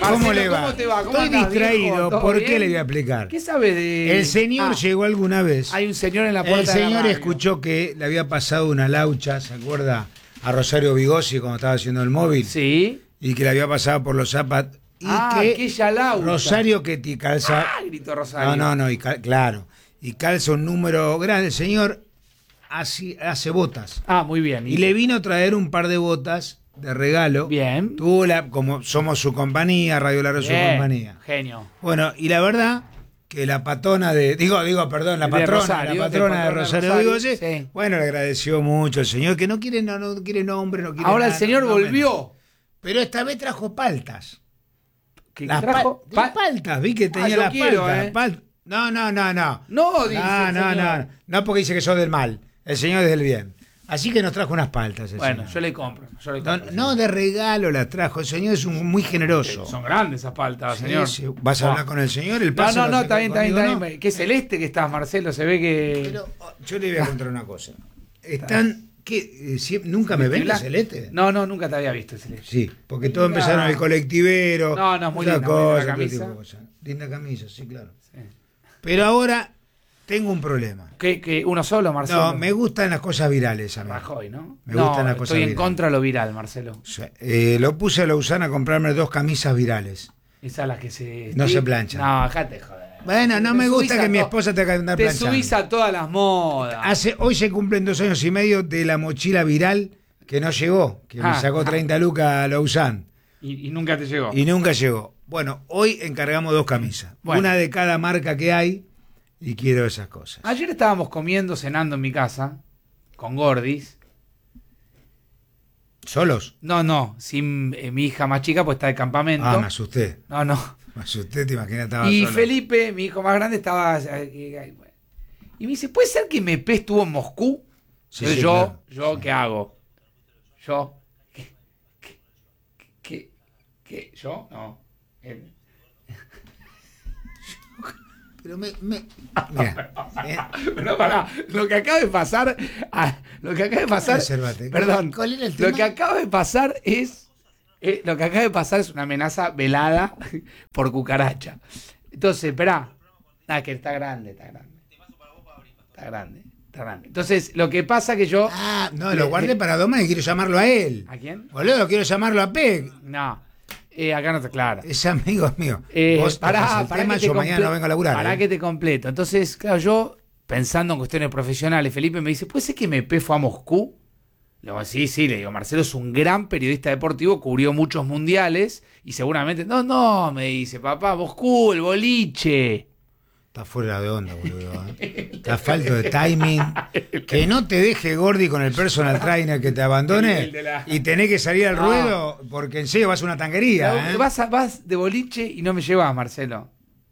¿Cómo le va? ¿Cómo te va? ¿Cómo Estoy andás, distraído. viejo? ¿Todo ¿Por bien? qué le voy a explicar? ¿Qué sabes de...? El señor llegó alguna vez. Hay un señor en la puerta El de la señor radio. escuchó que le había pasado una laucha, ¿se acuerda? A Rosario Vigossi cuando estaba haciendo el móvil. Sí. Y que le había pasado por los zapatos. Y que aquella laucha. Rosario que te calza. Gritó Rosario. No, claro. Y calza un número grande. El señor hace botas. Muy bien. Y le vino a traer un par de botas de regalo. Bien. Tuvo como somos su compañía, Radio Largo es su compañía. Genio. Bueno, y la verdad que la patona de... Perdón, la patrona de Rosario Vigossi, sí. Bueno, le agradeció mucho el señor, que no quiere nombre, no quiere Ahora nada, el señor volvió. Pero esta vez trajo paltas. ¿Qué Las trajo? paltas, vi que tenía yo las quiero, paltas. No. No, dice el señor. No, porque dice que sos del mal. El señor es del bien. Así que nos trajo unas paltas. Bueno, señor. yo le compro. No, de regalo las trajo. El señor es muy generoso. Son grandes esas paltas, señor. Sí. ¿Vas a hablar con el señor? El No, está bien. Qué celeste que estás, Marcelo. Se ve que... Pero yo le voy a contar una cosa. ¿Nunca me ven la celeste? No, nunca te había visto celeste. Sí, porque todos empezaron el colectivero. No, es muy linda, cosa, linda camisa. Linda camisa, sí, claro. Sí. Pero ahora tengo un problema. ¿Que uno solo, Marcelo? No, me gustan las cosas virales a mí. Rajoy, ¿no? Me gustan las cosas virales. Estoy en contra de lo viral, Marcelo. Lo puse a Lausana a comprarme 2 camisas virales. Esas las que se... No se planchan. No, dejate joder. Bueno, no me gusta que mi esposa tenga que andar planchando. Te subís a todas las modas. Hoy se cumplen 2 años y medio de la mochila viral que no llegó, que me sacó 30 lucas a Lausanne. Y nunca te llegó. Y nunca llegó. Bueno, hoy encargamos 2 camisas. Bueno. Una de cada marca que hay y quiero esas cosas. Ayer estábamos cenando en mi casa, con Gordis. ¿Solos? No, sin mi hija más chica, pues está de campamento. Me asusté. No. Me asusté, te imaginas, estaba Y solo. Felipe, mi hijo más grande, estaba... Y me dice, ¿puede ser que MP estuvo en Moscú? Sí, Entonces claro. yo, ¿qué hago? ¿Qué? ¿Yo? No. Pero mira, Pero pará, lo que acaba de pasar... Reservate. Perdón. ¿Cuál era el tema? Lo que acaba de pasar es... una amenaza velada por cucaracha. Entonces, esperá. Que está grande. Está grande. Entonces, lo que pasa que yo... lo guardé para Doma y quiero llamarlo a él. ¿A quién? Boludo, quiero llamarlo a Peg. No. Acá no está claro. Es amigo mío. Vos pará tema, yo mañana no vengo a laburar. Pará que te completo. Entonces, claro, yo, pensando en cuestiones profesionales, Felipe me dice, ¿puede ser que MP fue a Moscú? Le digo, sí, le digo, Marcelo es un gran periodista deportivo, cubrió muchos mundiales y seguramente... No, me dice, papá, Moscú, el boliche. Está fuera de onda, boludo. Está falto de timing. Que no te deje Gordi con el personal trainer que te abandone y tenés que salir al ruedo porque en serio vas a una tanguería. Vas de boliche y no me llevas, Marcelo.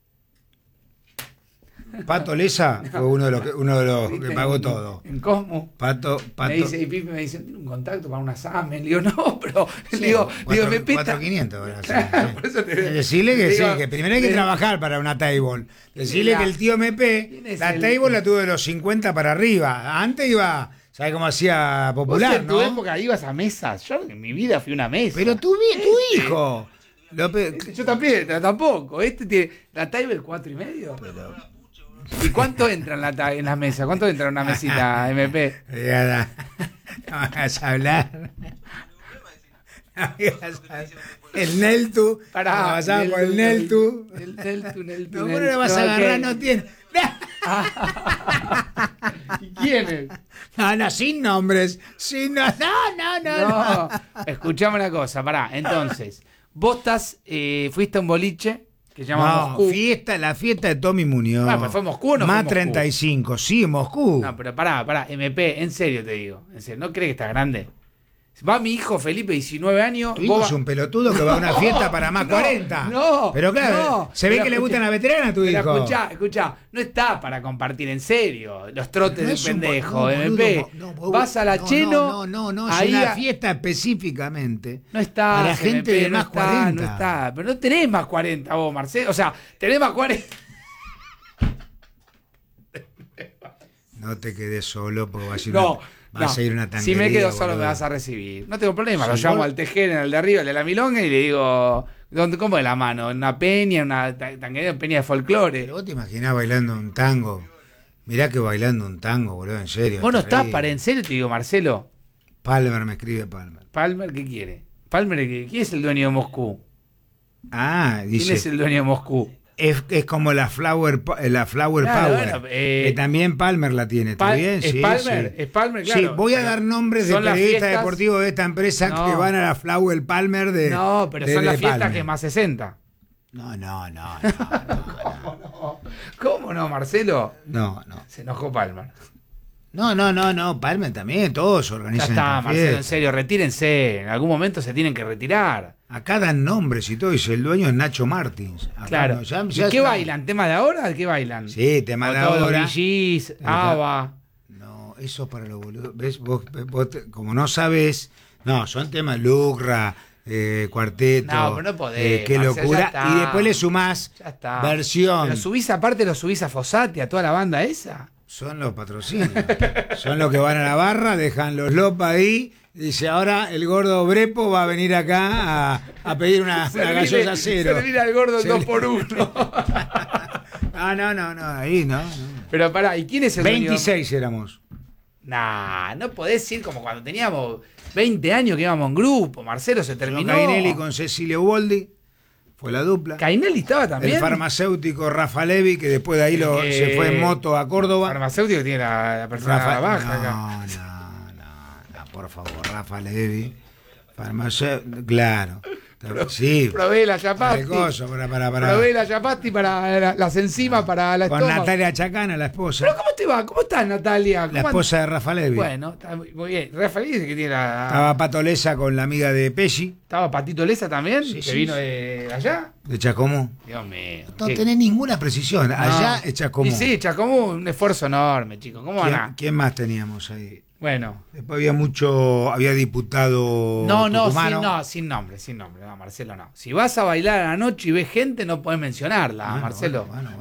Pato Lesa fue uno de los que pagó todo. ¿En Cosmo? Pato. Me dice, y Pipe me dice, ¿tiene un contacto para una SAM? Le digo, no, pero... Sí, le digo, me peta. 4.500 ahora. Por eso te Decirle que digo, sí, que primero hay que trabajar para una table. Decirle que el tío MP, la table la tuvo de los 50 para arriba. Antes iba... ¿Sabes cómo hacía popular, en tu no? época ibas a mesas. Yo en mi vida fui a una mesa. Pero tu hijo. Yo también, tampoco. Este tiene la table 4,5. Pero... ¿Y cuánto entra en la mesa? ¿Cuánto entra en una mesita, MP? No hagas hablar. El Neltu. Pasaba por el Neltu. El Neltu. No, vos no lo vas a agarrar, no tiene. ¿Y quién es? No, sin nombres. No. Escuchame una cosa, pará. Entonces, vos fuiste a un boliche que se llama Moscú. La fiesta de Tommy Muñoz. Pues ¿fue Moscú o no Más fue Moscú? 35, sí, Moscú. No, pero pará, MP, en serio te digo. En serio, ¿no crees que está grande? Va mi hijo Felipe, 19 años. Tu hijo es un pelotudo que va a una fiesta para más 40. No. Pero claro, se ve que le gustan las veteranas a tu hijo. Escuchá, no está para compartir en serio los trotes del pendejo, MP. Vas a la Cheno. No, es una fiesta específicamente. No está. Para gente de más 40. No está. Pero no tenés más 40 vos, Marcelo. O sea, tenés más 40. No te quedes solo porque vas a ir Vas a ir a una tanquería. Si me quedo solo boludo. me vas a recibir. No tengo problema. Sí, Lo llamo al Tejera, en el de arriba, el de la milonga, y le digo, ¿Cómo de la mano? ¿En una peña, una tanguería, peña de folclore? Pero vos te imaginás bailando un tango. Mirá que bailando un tango, boludo, en serio. Vos no estás para en serio, te digo, Marcelo. Palmer me escribe Palmer. ¿Palmer qué quiere? ¿Palmer quién es el dueño de Moscú? Ah, dice. ¿Quién es el dueño de Moscú? Es como la Flower Claro, Power. bueno, que también Palmer la tiene, ¿está bien? ¿Es Sí, Palmer? sí. ¿Es Palmer? Claro. Sí, voy a dar nombres de Son las periodistas fiestas- deportivos de esta empresa No. que van a la Flower Palmer de. No, pero de- son de las fiestas Palmer. que más 60. No. ¿Cómo no, Marcelo? No. Se enojó Palmer. No, Palmer también, todos Ya organizan está, estas Marcelo, en fiestas. serio, retírense. En algún momento se tienen que retirar. Acá dan nombres y todo, dice el dueño es Nacho Martins. Acá Claro. no, ya- ¿Y ya- qué bailan? ¿Tema de ahora? ¿Qué bailan? Sí, tema de Todos ahora. los VGs, ABBA. No, eso para los boludos. ¿Ves? Vos como no sabes, no, son temas Lucra, cuarteto. No, pero no podés, qué Marcelo, ya locura. está. Y después le sumás Ya está. versión. Pero subís aparte, lo subís a Fossati, a toda la banda esa. Son los patrocinios. Son los que van a la barra, dejan los lopas ahí. Y dice, ahora el gordo Brepo va a venir acá a pedir una gaseosa cero. Servir al gordo el Se 2x1. No, ahí no. Pero pará, ¿y quién es el dueño? 26 éramos. Nah, no podés ir como cuando teníamos 20 años que íbamos en grupo. Marcelo se terminó. Cainelli con Cecilia Uboldi. Fue la dupla. Cainelli estaba también. El farmacéutico Rafa Levi, que después de ahí se fue en moto a Córdoba. Farmacéutico que tiene la persona baja acá. No, por favor, Rafa Levi. Farmacéutico, claro. Sí. Probé la chapasti. Para. Probé la chapasti para las enzimas, para la Con estómago. Natalia Chacana, la esposa. Pero ¿cómo te va? ¿Cómo estás, Natalia? La esposa de Rafa Levi. Bueno, está muy bien. Rafael dice que tiene la... Estaba Pato Lesa con la amiga de Pesci, ¿Estaba Patito Lesa también? Sí, que sí, vino sí. de allá. de Chacomú. Dios mío. No ¿Qué? tenés ninguna precisión. Allá No. es Chacomú. Y sí, Chacomú, un esfuerzo enorme, chicos. ¿Cómo van a...? ¿Quién más teníamos ahí? Bueno. Después había diputado tucumano. Sin nombre. No, Marcelo, no. Si vas a bailar a la noche y ves gente, no podés mencionarla, Bueno, Marcelo. Bueno.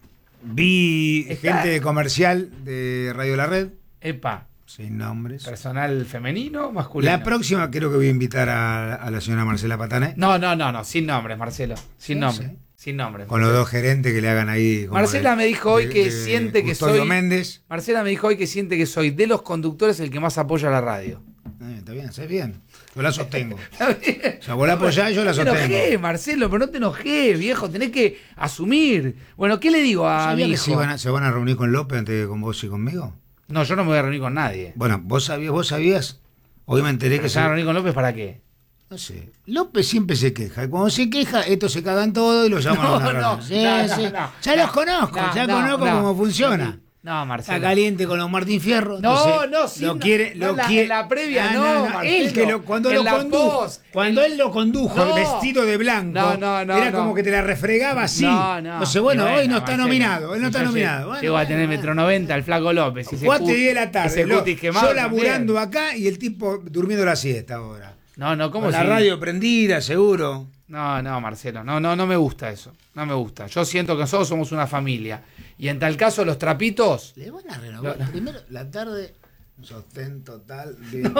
Vi gente de comercial de Radio La Red, Epa, sin nombres. personal femenino, masculino. La próxima creo que voy a invitar a la señora Marcela Patané, No, sin nombres, Marcelo. Sin Sí, nombres. sí. Sin nombres. con los dos gerentes que le hagan ahí. como Marcela me dijo hoy que de siente que Custodio soy... Méndez. Marcela me dijo hoy que siente que soy de los conductores el que más apoya la radio. Está bien, sé bien. Yo la sostengo. ¿Está bien? O sea, vos la apoyás, yo la No te sostengo. enojes, Marcelo, pero no te enojes, viejo. Tenés que asumir. Bueno, ¿qué le digo a ¿Sabías mi que hijo? se van a reunir con López antes que con vos y conmigo? No, yo no me voy a reunir con nadie. Bueno, vos sabías. Hoy me enteré ¿Pero que se van a reunir con López para qué? No sé. López siempre se queja. Y cuando se queja, estos se cagan todo y lo llaman a una reunión. Sí. Ya los conozco, conozco cómo funciona. No, Marcelo. Está caliente con los Martín Fierro. No, entonces no, lo quiere, no, lo la- quiere. en la previa Marcelo. Él que cuando En lo la condujo, post, cuando él lo condujo, No. vestido de blanco, era como que te la refregaba así. Entonces, bueno, hoy no está Marcelo, nominado, él no está yo nominado. Bueno, llego a tener metro 90 el flaco López. Y ese 4 y cut- 10 de la tarde. ese cutis quemado Yo laburando también. acá y el tipo durmiendo la siesta ahora. No, ¿cómo Con la si- radio prendida, seguro. No, Marcelo, no me gusta eso. No me gusta. Yo siento que nosotros somos una familia. Y en tal caso, los trapitos. Le van a renovar. Primero, la tarde, sostén total.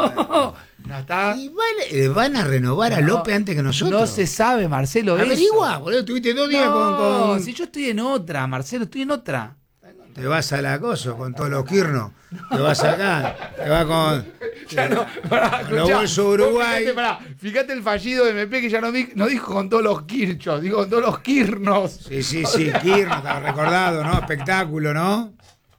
No está. Y van a renovar a López antes que nosotros. No se sabe, Marcelo. eso. Averigua, boludo. Tuviste 2 días con. Si yo estoy en otra, Marcelo, estoy en otra. Te vas al acoso con todos los Kirnos. Te vas acá. Te vas con. Pará, Con los escuchá, bolsos Uruguay. Fíjate el fallido de MP que ya no dijo con todos los Kirchos, digo con todos los Kirnos. Sí, Kirno, estaba recordado, ¿no? Espectáculo, ¿no?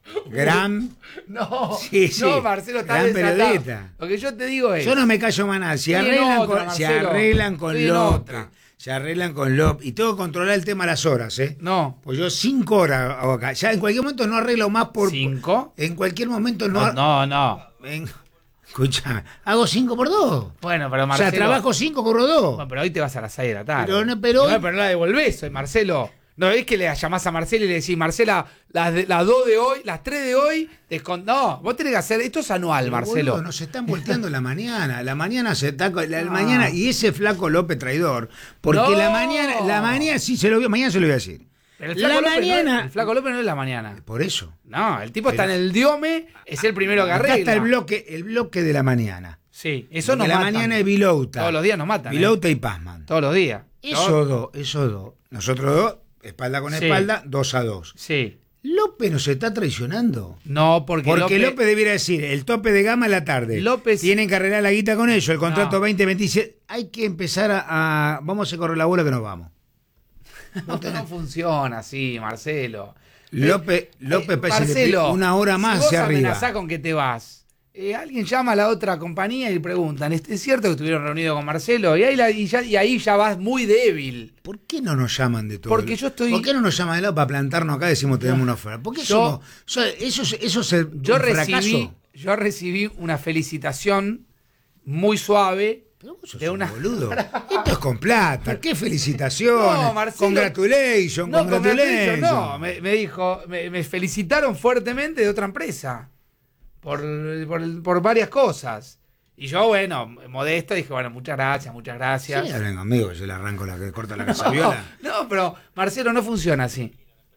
Gran. No, Sí. no, Marcelo, está Gran desatado. periodista. Lo que yo te digo es. Yo no me callo más nada. Si Estoy en arreglan, otra, con, si Marcelo. arreglan con Estoy en López. otra. Se arreglan con López. Y tengo que controlar el tema de las horas, ¿eh? No. Pues yo 5 horas hago acá. Ya en cualquier momento no arreglo más por. ¿5? En cualquier momento no. No. Escúchame, hago 5 por 2. Bueno, pero O Marcelo. sea, trabajo 5, corro 2. Bueno, pero hoy te vas a las 6 de la tarde. Pero hoy- No la devolvés, Marcelo. No es que le llamás a Marcelo y le decís, Marcela, las 2 de hoy, las 3 de hoy, no, vos tenés que hacer, esto es anual, Pero, Marcelo. boludo, nos están volteando la mañana. La mañana se está. Mañana, y ese flaco López traidor. Porque No. la mañana sí se lo voy, mañana se lo voy a decir. Pero La mañana. el Flaco López no es la mañana. Por eso. No, el tipo está en el diome, es el primero que Acá arregla. está el bloque de la mañana. Sí, eso Porque nos la matan. mañana es Vilouta. Todos los días nos matan. Vilouta y Pazman. Todos los días. Esos dos. Nosotros dos, espalda con Sí. espalda, 2-2. Sí. López nos está traicionando. No, porque López debiera decir, el tope de gama en la tarde. López- Tienen que arreglar la guita con ellos, el contrato No. 2027. Hay que empezar vamos a correr la bola que nos vamos. no funciona así, Marcelo. López parece que Marcelo, una hora más si vos hacia arriba. amenazás con que te vas. Alguien llama a la otra compañía y preguntan, ¿es cierto que estuvieron reunidos con Marcelo? Y ahí ya vas muy débil. ¿Por qué no nos llaman de todo? Porque yo estoy- ¿Por qué no nos llaman de lado para plantarnos acá y decimos tenemos una oferta? ¿Por qué somos? Eso es un fracaso. Yo recibí una felicitación muy suave. Pero vos sos de un una- boludo. Esto es con plata. ¡Qué felicitaciones! No, Marcelo. Congratulations, No, congratulations. no, me dijo, me felicitaron fuertemente de otra empresa por varias cosas. Y yo, bueno, modesto, dije, bueno, muchas gracias. Sí, hablen conmigo, que yo le arranco la que corta la casabiola. No, pero Marcelo, no funciona así.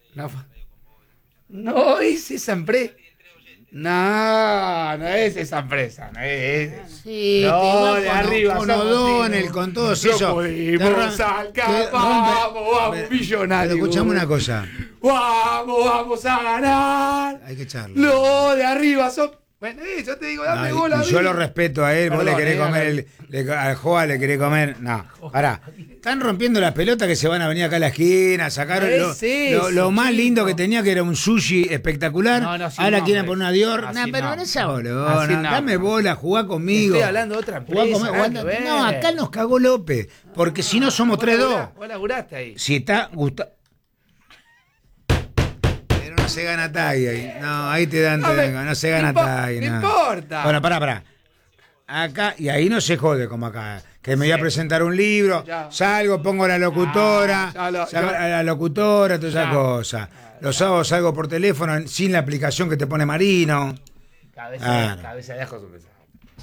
No es esa empresa. No es esa empresa. No es. Sí, No, de arriba. con somos O'Donnell, tipos. con todos No esos. podemos sacar, vamos, millonario. Pero escuchame una cosa, Vamos a ganar. hay que echarlo. No, de arriba son. Bueno, yo te digo, dame Ay, bola. y yo lo respeto a él, vos le Perdón, querés comer al Joa le querés comer. No, pará. Están rompiendo las pelotas que se van a venir acá a la esquina, sacaron No es eso, lo más chico. lindo que tenía, que era un sushi espectacular. No, sin Ahora quieren nombres. poner una Dior. Así Nah, pero no. no esa Así bolona. no. Dame bola, jugá conmigo. Estoy hablando de otra Jugá empresa. conmigo, nada jugá- que ver. No, acá nos cagó López. Porque si no somos 3-2. Vos laburaste ahí. Si está Gustavo. Pero no se gana tag ahí. No, ahí te dan. No se gana tag. No importa. Bueno, pará. Acá, y ahí no se jode como acá. Que me voy a presentar un libro, Ya. salgo, pongo a la locutora, Ah, ya salgo a la locutora, toda esa Ya. cosa. Los sábados salgo por teléfono sin la aplicación que te pone Marino. Cabeza de ajo su pesado.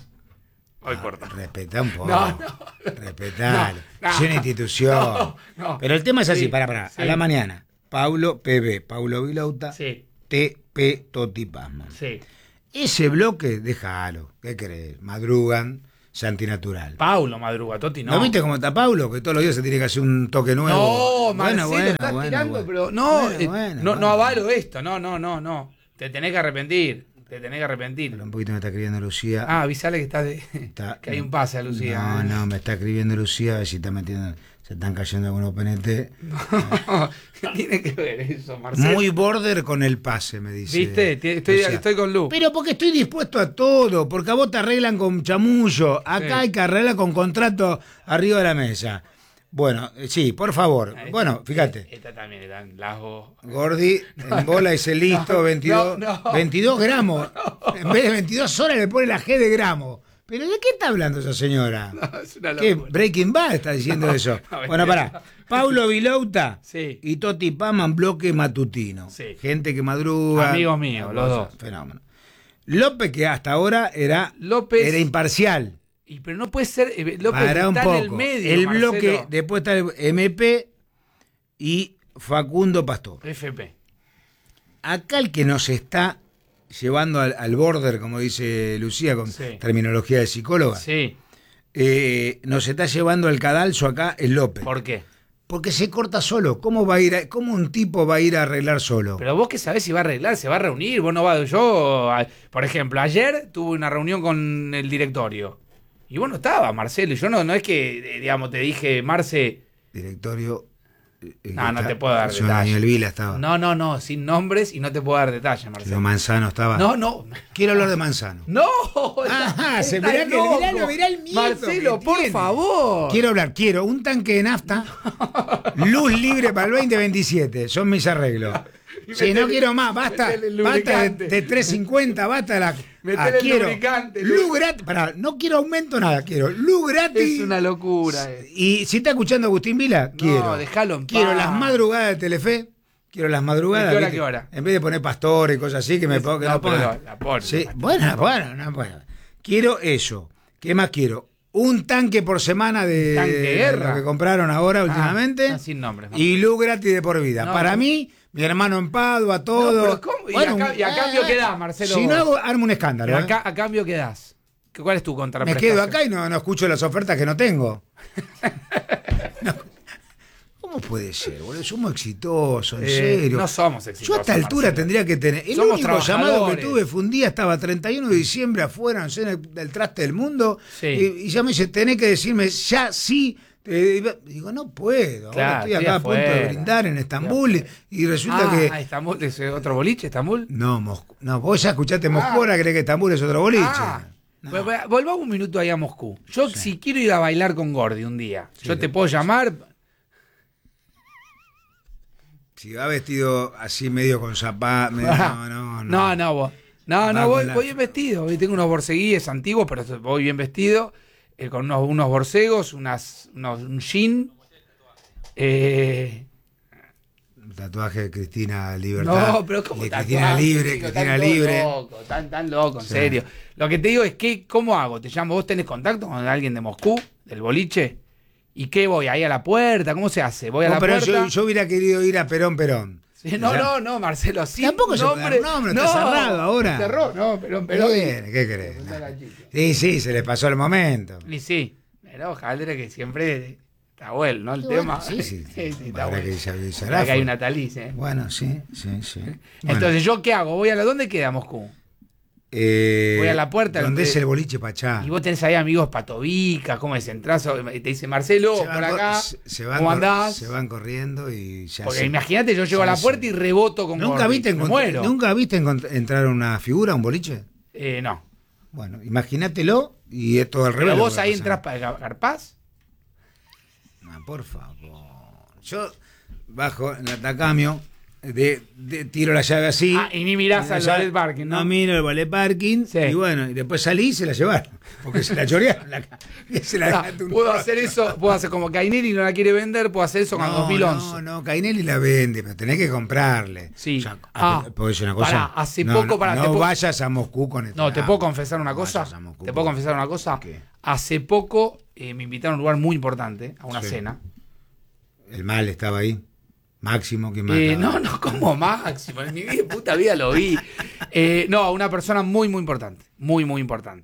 Hoy corta. Respetá un poco. No. Respetá. No. Es una institución. No. Pero el tema es así, Sí, pará. sí. A la mañana, Paulo PB, Paulo Vilouta, Sí, TP Toti Pazman. sí. Ese bloque, déjalo. ¿Qué crees? Madrugan, es antinatural. Paulo madruga, Toti no. ¿No viste cómo está Paulo? Que todos los días se tiene que hacer un toque nuevo. No, Marcelo, estás tirando, pero no, no avalo esto, no. Te tenés que arrepentir. Pero un poquito me está escribiendo Lucía. Ah, avisale que estás que hay un pase a Lucía. No, me está escribiendo Lucía, a ver si está metiendo. Se están cayendo algunos PNT. ¿Qué tiene que ver eso, Marcelo? Muy border con el pase, me dice. ¿Viste? Lucía. Estoy con Lu. Pero porque estoy dispuesto a todo, porque a vos te arreglan con chamullo, acá Sí. hay que arreglar con contrato arriba de la mesa. Bueno, sí, por favor. Bueno, fíjate. Esta también era en Lago. Gordi, en bola dice listo, 22, no. 22 gramos. En vez de 22 horas le pone la G de gramos. ¿Pero de qué está hablando esa señora? Es una ¿Qué? locura. Breaking Bad está diciendo eso. No, Bueno, pará. Paulo Vilouta Sí. y Toti Pazman, bloque matutino. Sí. Gente que madruga. Amigos míos, los dos. Fenómeno. López, que hasta ahora era imparcial. Pero no puede ser. López Para un está poco. en el medio. El Marcelo. bloque, después está el MP y Facundo Pastor. FP. Acá el que nos está llevando al border, como dice Lucía, con Sí. terminología de psicóloga, Sí. nos está llevando al cadalso acá el López. ¿Por qué? Porque se corta solo. ¿Cómo un tipo va a ir a arreglar solo? Pero vos que sabés si va a arreglar, se va a reunir. Vos no vas. Por ejemplo, ayer tuve una reunión con el directorio. Y vos no estabas, Marcelo. Y yo no es que, digamos, te dije, Marce. Directorio. No te puedo dar señor detalles. Daniel Vila estaba. No, sin nombres y no te puedo dar detalles, Señor Marcelo. Manzano estaba. No. Quiero hablar de Manzano. ¡No! Ajá, se Estás mirá que- loco. mirá el miedo Marcelo, que por tiene. favor. Quiero un tanque de nafta, luz libre para el 2027. Son mis arreglos. Sí, no quiero más, basta Metele el de lubricante. 350, basta la. Metele el quiero lubricante, luz gratis. Pará, no quiero aumento nada, quiero luz gratis. Es una locura. Y si está escuchando Agustín Vila, quiero. Déjalo en Quiero paz. las madrugadas de Telefe. Quiero las madrugadas. ¿De qué hora, ¿viste? qué hora? En vez de poner pastor y cosas así, que me ponga. que No, no ponga. pero la pone. Sí, bueno. Quiero eso. ¿Qué más quiero? Un tanque por semana de ¿Tanque de guerra? lo que compraron ahora últimamente. Sin nombres. Y luz gratis de por vida. No, Para no. mí, mi hermano en Padua, todo. pero ¿cómo? ¿Y a cambio qué das, Marcelo? Si no hago, armo un escándalo. Pero a cambio qué das. ¿Cuál es tu Me contraprestación? quedo acá y no escucho las ofertas que no tengo. No. ¿Cómo puede ser, boludo? Somos exitosos, en serio. No somos exitosos. Yo a esta altura Marcelo. tendría que tener. El Somos único llamado que trabajadores. tuve fue un día, estaba 31 de diciembre afuera, no sé, del traste del mundo. Sí. Y ya me dice, tenés que decirme, ya sí. Digo, no puedo. Claro, Ahora estoy acá a punto de afuera. brindar en Estambul. Y resulta que. Estambul, ¿es otro boliche, Estambul? No, vos ya escuchaste Moscú, ahora crees que Estambul es otro boliche. No. Volvamos un minuto ahí a Moscú. Yo, si quiero ir a bailar con Gordi un día, Sí, yo te puedo llamar. Si va vestido así medio con zapatos. No, vos. No, voy bien vestido. Hoy tengo unos borceguíes antiguos, pero voy bien vestido. Con unos borcegos, un jean. Tatuaje de Cristina Libertad. No, pero ¿cómo de tatuaje, Cristina Libre, chico? Cristina Tan Libre. loco, tan loco, en Sí. serio. Lo que te digo es que, ¿cómo hago? Te llamo, vos tenés contacto con alguien de Moscú, del boliche. ¿Y qué voy? ¿Ahí a la puerta? ¿Cómo se hace? ¿Voy a No, la pero puerta? yo hubiera querido ir a Perón. Sí, O sea, no, Marcelo, sí. Tampoco se puede dar nombre, está cerrado ahora. Cerró, no, Perón. Bien, ¿qué querés? Sí, se les pasó el momento. Y sí, pero Jaldre que siempre está bueno, ¿no? El tema. Sí, está Habrá bueno. que avisar. Ahora que hay una taliz, ¿eh? Bueno, sí. Bueno. Entonces, ¿yo qué hago? ¿Dónde queda Moscú? voy a la puerta. ¿Dónde es el boliche Pachá? Y vos tenés ahí amigos Patovica, ¿cómo es? Entrás y te dice Marcelo, por acá, ¿cómo andás? Se van corriendo y ya. Porque imagínate, yo llego a la puerta y reboto con ¿Nunca Gordi, viste, me muero. ¿Nunca viste entrar una figura a un boliche? No. Bueno, imagínatelo y es todo al revés. Pero vos lo que ahí pasa. entrás para garpás. No, por favor. Yo bajo en el Atacamio, tiro la llave así. Y ni mirás al ballet parking, ¿no? No miro el ballet parking. Sí. Y bueno, y después salí y se la llevaron. Porque se la chorearon. Puedo hacer eso, puedo hacer como Cainelli no la quiere vender, puedo hacer eso con 2011. No, Cainelli la vende, pero tenés que comprarle. Sí. O sea, ¿puedo decir una cosa? Pará, hace poco, no vayas a Moscú con esto. No, ¿te puedo confesar una cosa? ¿Te puedo confesar una cosa? ¿Qué? Hace poco me invitaron a un lugar muy importante, a una cena. El mal estaba ahí. Máximo, ¿quién más estaba? No, como Máximo, en mi puta vida lo vi. No, una persona muy, muy importante. Muy, muy importante.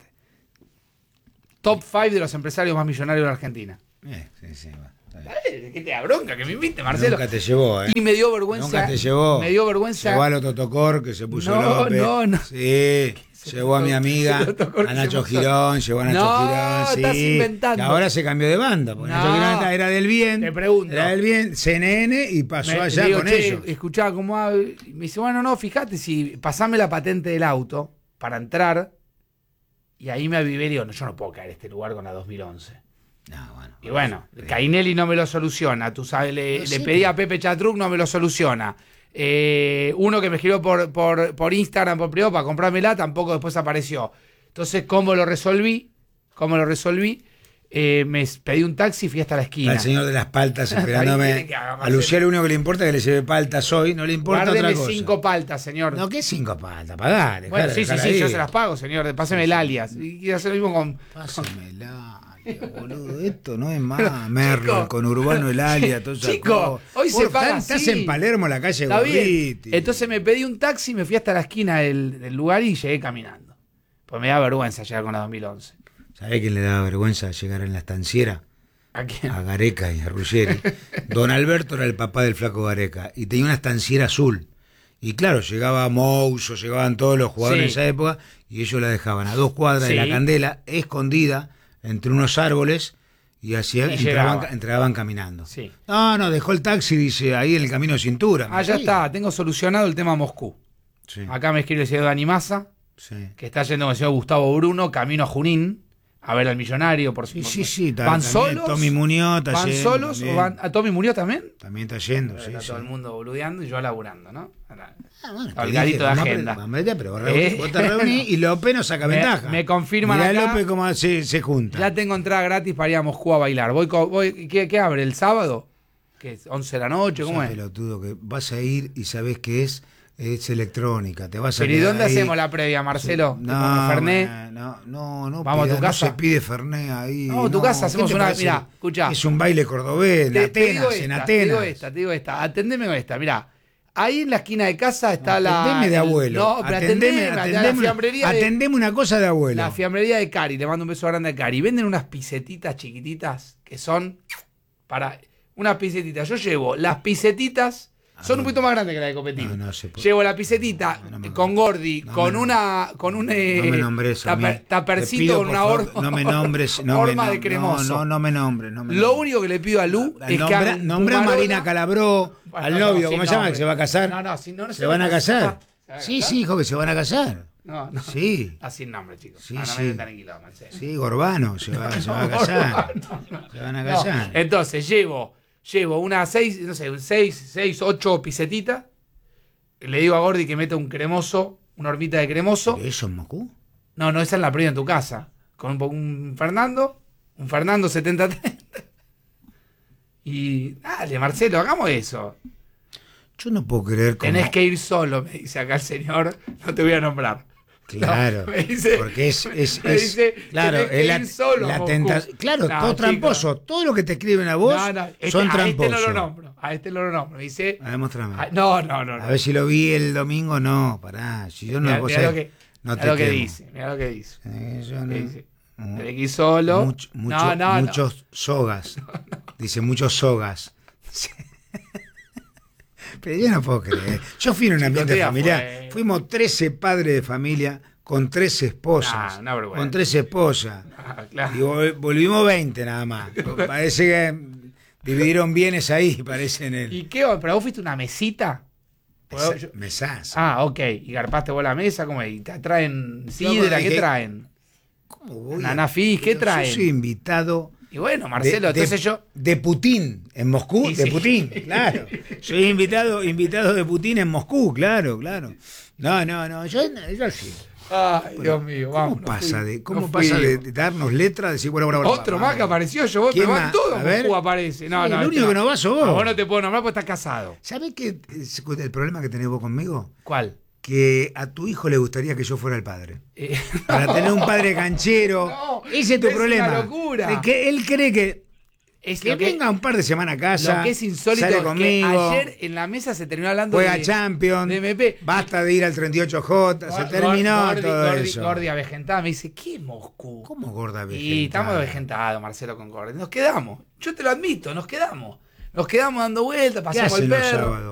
Top 5 de los empresarios más millonarios de la Argentina. Sí, va. Está bien. ¿Qué te da bronca que me invite, Marcelo? Nunca te llevó, ¿eh? Y me dio vergüenza. Nunca te llevó. Me dio vergüenza. Llevó al Ototocor, que se puso No, López. no. Sí. Llevó a mi amiga, El Ototocor que a se Nacho puso- Girón, llevó a Nacho No, Girón. Sí. estás inventando. Que ahora se cambió de banda, porque No. Nacho Girón era del bien. Te pregunto. Era del bien, CNN, y pasó Le allá digo, con che, ellos. escuchá cómo habla. Y me dice, bueno, no, fíjate, si pasame la patente del auto para entrar. Y ahí me avivé y digo, no, yo no puedo caer en este lugar con la 2011. No, bueno. Y bueno, Cainelli no me lo soluciona. Tú sabes, le sí, pedí a Pepe Chatruc, no me lo soluciona. Uno que me escribió por Instagram, por privado, para comprármela, tampoco después apareció. Entonces, ¿cómo lo resolví? Me pedí un taxi y fui hasta la esquina. Al señor de las paltas Ahí esperándome. tiene que haga, A Luciano lo único que le importa es que le lleve paltas hoy, no le importa Guárdeme otra cosa. 5 paltas, señor. No, ¿qué 5 paltas? Pagá, Bueno, sí, ahí. yo se las pago, señor. Páseme el alias. Y quiero hacer lo mismo con. Pásame el alias, boludo. Esto no es más Merlo, con Urbano el alias, todo eso. Chico, hoy se paga Estás así. en Palermo, la calle Está bien. Gorriti. Entonces me pedí un taxi, me fui hasta la esquina del lugar y llegué caminando. Pues me da vergüenza llegar con la 2011. ¿Sabés quién le daba vergüenza llegar en la estanciera? ¿A quién? A Gareca y a Ruggeri. Don Alberto era el papá del flaco Gareca y tenía una estanciera azul. Y claro, llegaba Mouso, llegaban todos los jugadores de Sí. esa época y ellos la dejaban a 2 cuadras de Sí. la Candela, escondida entre unos árboles y así llegaba. entraban caminando. Sí. No, dejó el taxi, dice, ahí en el camino de cintura. Ya Sí. está, tengo solucionado el tema Moscú. Sí, Acá me escribe el señor Dani Massa, sí. que está yendo con el señor Gustavo Bruno, camino a Junín, a ver al millonario, por Sí, supuesto. sí, ¿Van también solos? Tommy Muñoz está ¿Van yendo solos también. o van a Tommy Muñoz también? También está yendo, sí, Está sí. todo el mundo boludeando y yo laburando, ¿no? Bueno, te Holgadito dije, de vamos a agenda. pero vos te reunís y López nos saca Me- ventaja. me confirman Mirá acá. López cómo se junta. Ya tengo entrada gratis para ir a Moscú a bailar. ¿Qué abre? ¿El sábado? ¿Qué es? ¿11 de la noche? ¿Cómo Sos es? pelotudo, que vas a ir y sabés que es electrónica. Te vas a Pero ¿y quedar dónde ahí. hacemos la previa, Marcelo? No, Fernet. no. Vamos a tu pida- casa. No se pide Fernet ahí. Vamos a tu casa, ¿qué hacemos te una. parece? Mirá, escuchá. Es un baile cordobés, en Te digo Atenas, en esta, Atenas. Te digo esta. Atendeme con esta. Mirá, ahí en la esquina de casa está Atendeme de abuelo. No, pero atendeme la fiambrería. Atendeme una cosa de abuelo. La fiambrería de Cari, le mando un beso grande a Cari. Venden unas pisetitas chiquititas que son para unas pisetitas. Yo llevo las pisetitas, son un poquito más grandes que la de Copetín. No se puede. Llevo la pisetita con Gordi, con un no me nombres a mí. tapercito con una horma. No me nombres. Horma de cremoso. No me nombres. Lo único que le pido a Lu es que haga un nombra a Pumarola. Marina Calabró, al novio, ¿cómo se llama? Que se va a casar. No ¿Se van a casar? Sí, hijo, que se van a casar. No. Sí. Así el nombre, chicos. Sí, no sí. me metan en quilombo, en serio. Sí, Gorbano se va a casar. Se van a casar. Entonces, llevo unas 6, no sé, 6, 8 pisetitas. Le digo a Gordi que meta un cremoso, una hormita de cremoso. ¿Pero eso es Moscú? No, esa es la previa en tu casa. Con un Fernando 70-30. Y dale, Marcelo, hagamos eso. Yo no puedo creer cómo... Tenés que ir solo, me dice acá el señor. No te voy a nombrar. Claro, no, me dice, porque es claro, es la tentación. Claro, todo tramposo. Todo lo que te escriben a vos son tramposos. A este no lo nombro. Me dice. A ver, mostrame. No. A ver si lo vi el domingo, no, pará. Si yo no lo Mirá lo que temo. dice. Mirá lo que dice. Yo no. Dice, tenés que ir solo. Muchos sogas. Dice muchos sogas. Pero yo no puedo creer. Yo fui en un ambiente familiar. Fuimos 13 padres de familia con 13 esposas. Con 13 esposas. Claro. Y volvimos 20 nada más. Parece que dividieron bienes ahí, parece en él. ¿Y qué? ¿Pero vos fuiste una mesita? Mesás. Ok. ¿Y garpaste vos la mesa? ¿Cómo es? ¿Y te traen sidra? ¿Qué traen? ¿Cómo voy? Nanafis, ¿qué traen? Yo soy invitado. Y bueno, Marcelo, entonces yo... De Putin, en Moscú, de Putin, claro. Soy invitado de Putin en Moscú, claro. No, yo sí. Ay, Dios mío, vamos. ¿Cómo pasa de darnos letras, de decir, bueno, otro más que apareció, vos te vas todo, Moscú aparece. No, el único que no vas sos vos. Vos no te puedo nombrar porque estás casado. ¿Sabés qué es el problema que tenés vos conmigo? ¿Cuál? Que a tu hijo le gustaría que yo fuera el padre. Para tener un padre canchero. Ese es tu problema. Es una locura. Es que él cree que venga un par de semanas a casa. Lo que es insólito sale es conmigo, que ayer en la mesa se terminó hablando juega Champions, de MP. Basta de ir al 38J. Se terminó todo eso. Gordi avejentada me dice, ¿qué Moscú? ¿Cómo gorda avejentada? Y estamos avejentados, Marcelo, con Gordi. Nos quedamos. Yo te lo admito, nos quedamos. Nos quedamos dando vueltas, pasamos el perro.